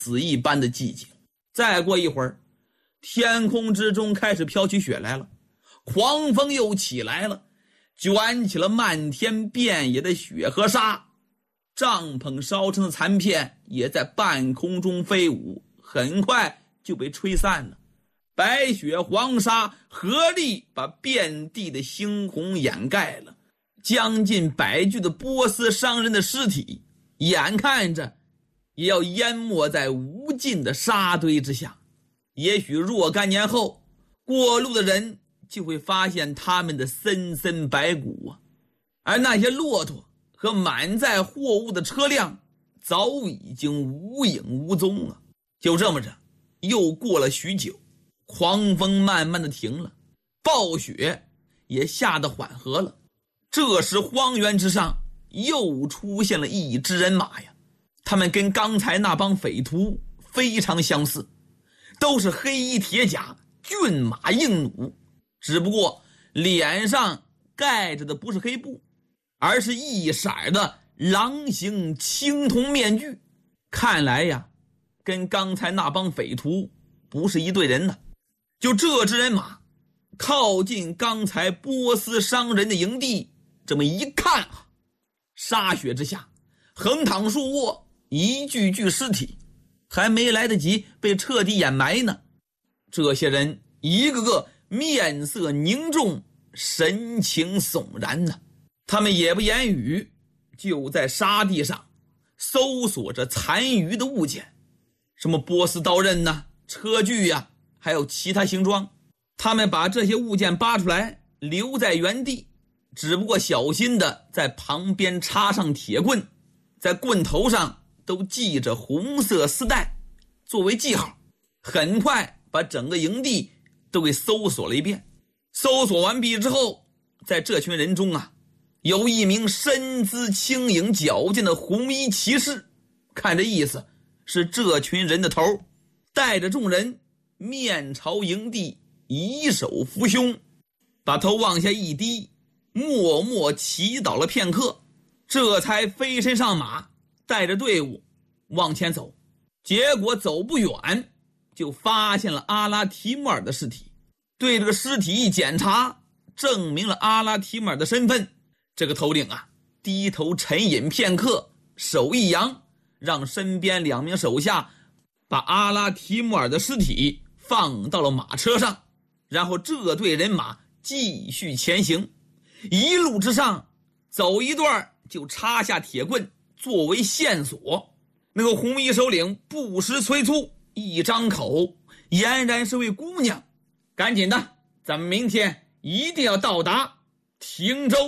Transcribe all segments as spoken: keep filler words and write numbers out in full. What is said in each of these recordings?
死一般的寂静。再过一会儿，天空之中开始飘起雪来了，狂风又起来了，卷起了漫天遍野的雪和沙，帐篷烧成的残片也在半空中飞舞，很快就被吹散了。白雪黄沙合力把遍地的猩红掩盖了，将近百具的波斯商人的尸体眼看着也要淹没在无尽的沙堆之下。也许若干年后，过路的人就会发现他们的森森白骨啊，而那些骆驼和满载货物的车辆早已经无影无踪了。就这么着，又过了许久，狂风慢慢的停了，暴雪也下得缓和了。这时荒原之上又出现了一支人马呀，他们跟刚才那帮匪徒非常相似，都是黑衣铁甲，骏马硬弩，只不过脸上盖着的不是黑布，而是一色的狼形青铜面具。看来呀，跟刚才那帮匪徒不是一队人呢。就这支人马靠近刚才波斯商人的营地，这么一看啊，沙雪之下横躺竖卧，一具具尸体还没来得及被彻底掩埋呢。这些人一个个面色凝重，神情悚然呢。他们也不言语，就在沙地上搜索着残余的物件，什么波斯刀刃呐、车具呀、啊，还有其他行装。他们把这些物件扒出来留在原地，只不过小心的在旁边插上铁棍，在棍头上都系着红色丝带作为记号。很快把整个营地都给搜索了一遍。搜索完毕之后，在这群人中啊，有一名身姿轻盈矫健的红衣骑士，看这意思是这群人的头，带着众人面朝营地，以手扶胸，把头往下一低，默默祈祷了片刻，这才飞身上马，带着队伍往前走。结果走不远就发现了阿拉提木尔的尸体。对这个尸体一检查，证明了阿拉提木尔的身份。这个头领啊，低头沉吟片刻，手一扬，让身边两名手下把阿拉提木尔的尸体放到了马车上，然后这队人马继续前行。一路之上走一段就插下铁棍作为线索。那个红衣首领不时催促，一张口俨然是位姑娘。赶紧的，咱们明天一定要到达汀州。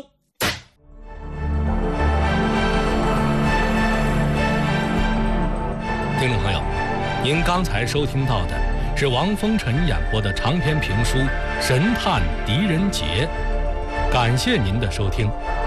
听众朋友，您刚才收听到的是王风尘演播的长篇评书《神探狄仁杰》，感谢您的收听。